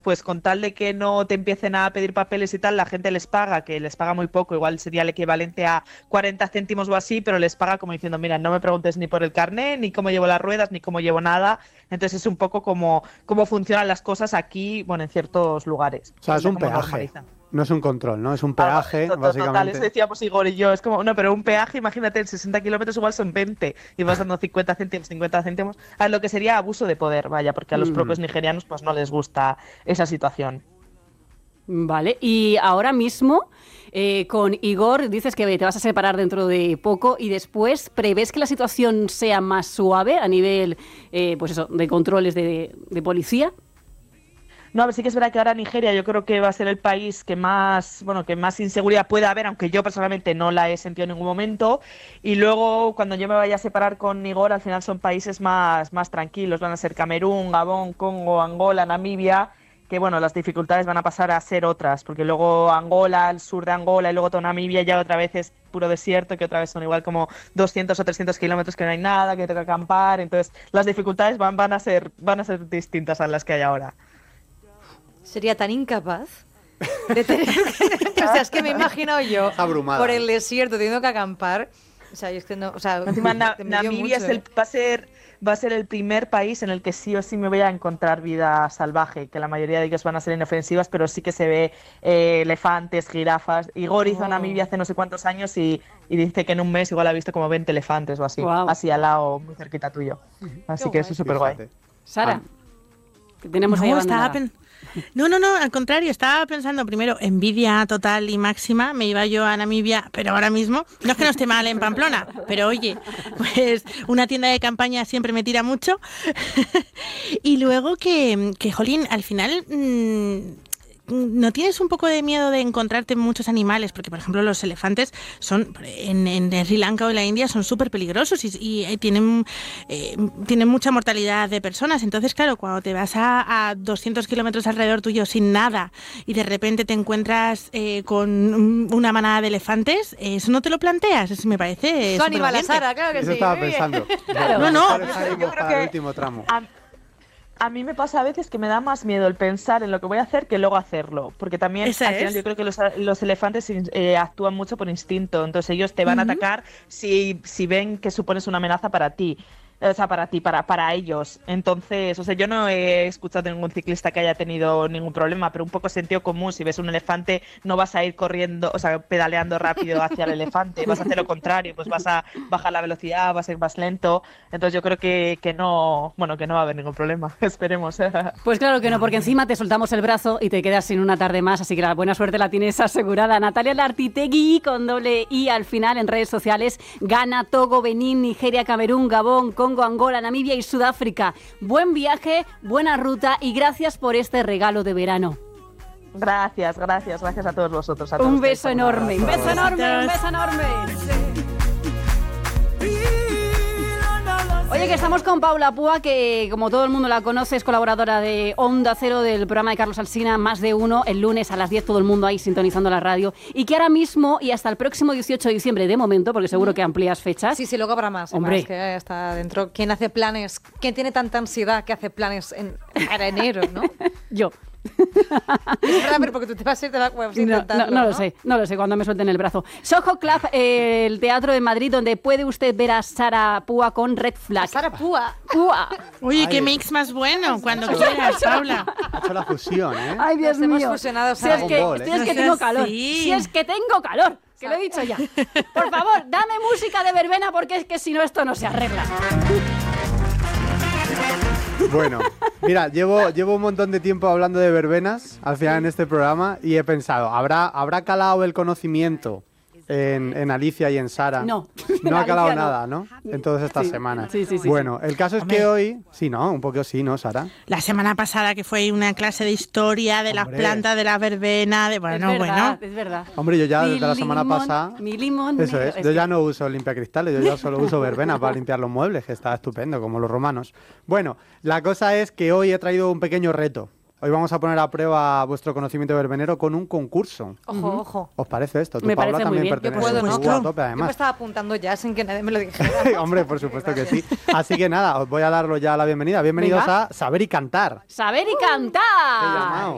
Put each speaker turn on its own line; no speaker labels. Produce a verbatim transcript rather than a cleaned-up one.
pues con tal de que no te empiecen a pedir papeles y tal, la gente les paga, que les paga muy poco, igual sería el equivalente a cuarenta céntimos o así, pero les paga como diciendo, mira, no me preguntes ni por el carné, ni cómo llevo las ruedas, ni cómo llevo nada. Entonces es un poco como cómo funcionan las cosas aquí, bueno, en ciertos lugares.
O sea, es un
Cómo
peaje,
normalizan.
no es un control, ¿no? Es un peaje,
Ah, to- to-
básicamente.
Total, eso decíamos Igor y yo, es como, no, pero un peaje, imagínate, en sesenta kilómetros igual son veinte, y vas dando cincuenta céntimos, cincuenta céntimos, a lo que sería abuso de poder, vaya, porque a los
Mm.
propios nigerianos pues no les gusta esa situación.
Vale, y ahora mismo eh, con Igor dices que te vas a separar dentro de poco y después prevés que la situación sea más suave a nivel, eh, pues eso, de controles de, de policía.
No, a ver, sí que es verdad que ahora Nigeria yo creo que va a ser el país que más, bueno, que más inseguridad pueda haber, aunque yo personalmente no la he sentido en ningún momento. Y luego, cuando yo me vaya a separar con Igor, al final son países más, más tranquilos. Van a ser Camerún, Gabón, Congo, Angola, Namibia, que bueno, las dificultades van a pasar a ser otras, porque luego Angola, el sur de Angola y luego toda Namibia ya otra vez es puro desierto, que otra vez son igual como doscientos o trescientos kilómetros que no hay nada, que tengo que acampar. Entonces, las dificultades van, van, a ser, van a ser distintas a las que hay ahora.
Sería tan incapaz de tener que... O sea, es que me imagino yo
Abrumada.
por el desierto teniendo que acampar. O sea, yo es que no... O sea,
Encima, Na-
te envidio
Namibia
mucho,
es el,
¿eh?
va, a ser, va a ser el primer país en el que sí o sí me voy a encontrar vida salvaje, que la mayoría de ellos van a ser inofensivas, pero sí que se ve eh, elefantes, jirafas. Igor hizo
Oh.
Namibia hace no sé cuántos años y, y dice que en un mes igual ha visto como veinte elefantes o así,
Guau.
así al lado, muy cerquita tuyo. Así
Qué
que
guay.
eso es súper guay.
Fíjate.
Sara, que tenemos ahí
No, estaba
abandonada.
pen- no, no, no, al contrario, estaba pensando primero, envidia total y máxima, me iba yo a Namibia, pero ahora mismo, no es que no esté mal en Pamplona, pero oye, pues una tienda de campaña siempre me tira mucho. Y luego que, que, jolín, al final... mmm, ¿no tienes un poco de miedo de encontrarte muchos animales? Porque, por ejemplo, los elefantes son en, en Sri Lanka o en la India son súper peligrosos y, y, y tienen, eh, tienen mucha mortalidad de personas. Entonces, claro, cuando te vas a, a doscientos kilómetros alrededor tuyo sin nada y de repente te encuentras eh, con una manada de elefantes, ¿eso no te lo planteas? Eso me parece
Su animal a
supervaliente.
Sara, claro que
Eso
sí.
estaba
muy bien.
pensando.
Claro.
Los
No, no.
mejores ánimos
Yo creo
para el
que-
último tramo.
A, a mí me pasa a veces que me da más miedo el pensar en lo que voy a hacer que luego hacerlo, porque también
Esa
al final
es.
yo creo que los, los elefantes eh, actúan mucho por instinto, entonces ellos te van a
Ujú.
atacar si, si ven que supones una amenaza para ti. O sea, para ti, para, para ellos. Entonces, o sea, yo no he escuchado de ningún ciclista que haya tenido ningún problema, pero un poco sentido común. Si ves un elefante, no vas a ir corriendo, o sea, pedaleando rápido hacia el elefante, vas a hacer lo contrario, pues vas a bajar la velocidad, vas a ir más lento. Entonces yo creo que, que no, bueno, que no va a haber ningún problema. Esperemos.
Pues claro que no, porque encima te soltamos el brazo y te quedas sin una tarde más, así que la buena suerte la tienes asegurada. Natalia Lartitegui, con doble I al final en redes sociales, Ghana, Togo, Benín, Nigeria, Camerún, Gabón, Congo, Angola, Namibia y Sudáfrica. Buen viaje, buena ruta y gracias por este regalo de verano.
Gracias, gracias, gracias a todos vosotros. A todos
Un
ustedes.
beso enorme, un beso enorme, un beso enorme. Oye, que estamos con Paula Púa, que como todo el mundo la conoce, es colaboradora de Onda Cero del programa de Carlos Alsina, Más de Uno, el lunes a las diez, todo el mundo ahí sintonizando la radio, y que ahora mismo y hasta el próximo dieciocho de diciembre, de momento, porque seguro que amplías fechas.
Sí, sí, luego habrá más.
Hombre.
Más, que ya está dentro. ¿Quién hace planes? ¿Quién tiene tanta ansiedad que hace planes en, para enero, no?
Yo.
Es verdad, pero porque tú te vas a ir, te vas a
No,
intentarlo,
no, no lo sé, no lo sé, cuando me suelten el brazo. Soho Club, eh, el teatro de Madrid, donde puede usted ver a Sara Púa con Red Flag.
Sara Púa.
Púa.
Oye,
Ay.
qué mix más bueno, cuando quieras, Paula.
Ha hecho la fusión, ¿eh?
Ay, Dios
Nos hemos
mío.
fusionado,
si
Sara.
es que,
Dragon Ball, ¿eh?
si es
No
que
seas
tengo calor.
así.
Si es que tengo calor. Que lo he dicho ya. Por favor, dame música de verbena porque es que si no esto no se arregla.
Bueno, mira, llevo, llevo un montón de tiempo hablando de verbenas al final en este programa y he pensado, ¿habrá, ¿habrá calado el conocimiento en, en Alicia y en Sara?
No.
No ha calado
Alicia no.
nada, ¿no? En todas estas
Sí.
semanas.
Sí, sí, sí,
Bueno, el caso es que
Hombre.
hoy... Sí, ¿no? Un poco sí, ¿no, Sara?
La semana pasada que fue una clase de historia de las
Hombre.
plantas, de la verbena, de bueno,
es verdad,
bueno.
es verdad.
Hombre, yo ya
Mi
desde la semana
limón,
pasada...
Mi limón.
Eso
negro.
es,
Es
yo
que-
ya no uso limpiacristales, yo ya solo uso verbena para limpiar los muebles, que está estupendo, como los romanos. Bueno, la cosa es que hoy he traído un pequeño reto. Hoy vamos a poner a prueba vuestro conocimiento verbenero con un concurso.
Ojo, ojo.
¿Os parece esto? Tú,
Me
Paula,
parece muy
también
bien. Yo
perteneces
puedo, ¿no?
tú a tope,
Yo me
además.
estaba apuntando ya sin que nadie me lo dijera.
Hombre, por supuesto que sí. Así que nada, os voy a darlo ya la bienvenida. Bienvenidos
Venga.
a Saber y Cantar.
Saber y
Te he
cantar.
llamado.